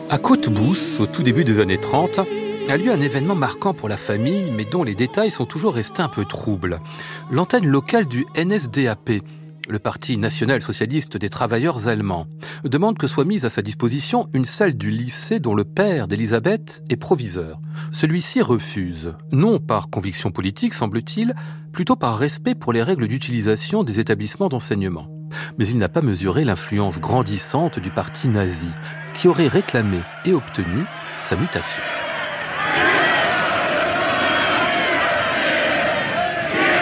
À Cottbus, au tout début des années 30, a lieu un événement marquant pour la famille, mais dont les détails sont toujours restés un peu troubles. L'antenne locale du NSDAP, le Parti national-socialiste des travailleurs allemands, demande que soit mise à sa disposition une salle du lycée dont le père d'Elisabeth est proviseur. Celui-ci refuse, non par conviction politique semble-t-il, plutôt par respect pour les règles d'utilisation des établissements d'enseignement. Mais il n'a pas mesuré l'influence grandissante du parti nazi, qui aurait réclamé et obtenu sa mutation.